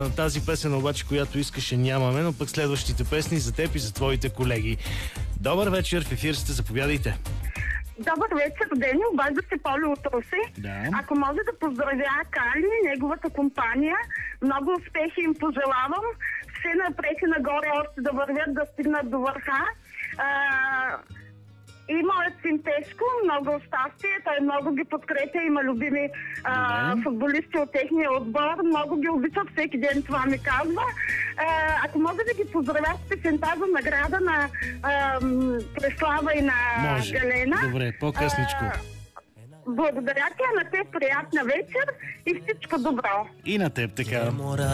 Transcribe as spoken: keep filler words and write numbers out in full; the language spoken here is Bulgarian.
Тази песен обаче, която искаше, нямаме, но пък следващите песни за теб и за твоите колеги. Добър вечер, в ефир сте, заповядайте. Добър вечер, Дени, обажда се Поли от Русе. Да. Ако може да поздравя Кали и неговата компания, много успехи им пожелавам. Все напред и нагоре още да вървят, да стигнат до върха. А, и моят син Пешко, много щастие, той много ги подкрепя, има любими а, футболисти от техния отбор, много ги обича, всеки ден това ми казва. А, ако мога да ги поздравя с песента за награда на а, Преслава и на Може. Галена. Добре, по-късничко. А, благодаря ти, а на теб приятна вечер и всичко добро. И на теб така.